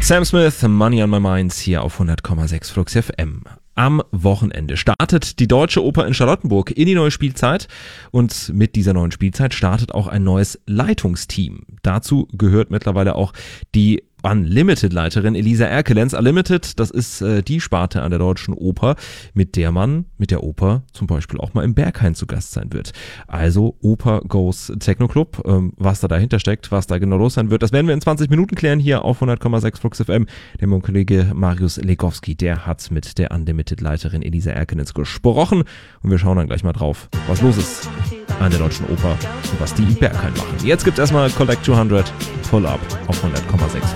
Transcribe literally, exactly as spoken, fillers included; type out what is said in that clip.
Sam Smith, Money on My Mind, hier auf hundert Komma sechs Flux F M. Am Wochenende startet die Deutsche Oper in Charlottenburg in die neue Spielzeit und mit dieser neuen Spielzeit startet auch ein neues Leitungsteam. Dazu gehört mittlerweile auch die Unlimited-Leiterin Elisa Erkelenz. Unlimited, das ist äh, die Sparte an der Deutschen Oper, mit der man mit der Oper zum Beispiel auch mal im Berghain zu Gast sein wird. Also Oper Goes Techno Club, ähm, was da dahinter steckt, was da genau los sein wird, das werden wir in zwanzig Minuten klären hier auf hundert Komma sechs Flux F M. Der mein Kollege Marius Legowski, der hat mit der Unlimited-Leiterin Elisa Erkelenz gesprochen und wir schauen dann gleich mal drauf, was los ist an der Deutschen Oper und was die im Berghain machen. Jetzt gibt's erstmal Collect zweihundert Pull Up auf hundert Komma sechs